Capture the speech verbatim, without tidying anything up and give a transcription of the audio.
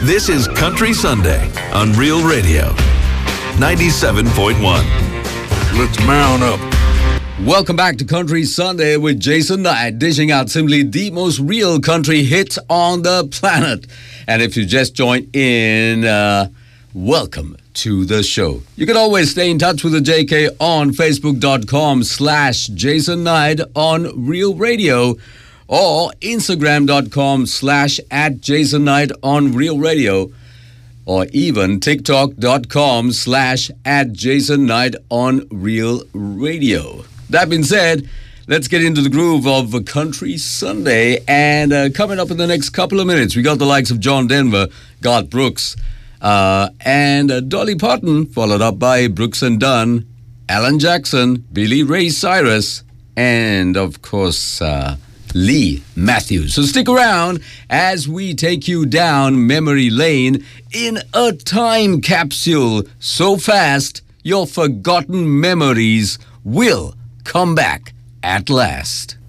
This is Country Sunday on Real Radio, ninety-seven point one. Let's mount up. Welcome back to Country Sunday with Jason Knight, dishing out simply the most real country hits on the planet. And if you just joined in, uh, welcome to the show. You can always stay in touch with the J K on Facebook.com slash Jason Knight on Real Radio or Instagram.com slash at Jason Knight on Real Radio or even TikTok.com slash at Jason Knight on Real Radio. That being said, let's get into the groove of Country Sunday. And uh, coming up in the next couple of minutes, we got the likes of John Denver, Garth Brooks, uh, and uh, Dolly Parton, followed up by Brooks and Dunn, Alan Jackson, Billy Ray Cyrus, and of course, uh, Lee Matthews. So stick around as we take you down memory lane in a time capsule so fast your forgotten memories will come back at last.